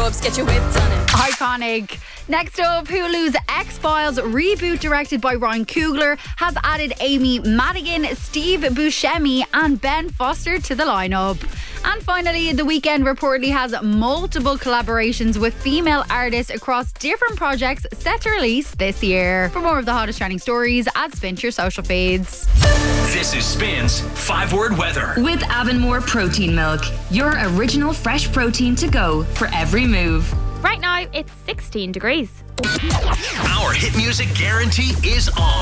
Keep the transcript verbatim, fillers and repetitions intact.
clubs, get your whips on it. Iconic. Next up, Hulu's X-Files reboot, directed by Ryan Coogler, has added Amy Madigan, Steve Buscemi and Ben Foster to the lineup. And finally, The Weeknd reportedly has multiple collaborations with female artists across different projects set to release this year. For more of the hottest trending stories, add Spin to your social feeds. This is Spin's five-word weather. With Avonmore Protein Milk, your original fresh protein to go for every move. Right now, it's sixteen degrees. Our hit music guarantee is on.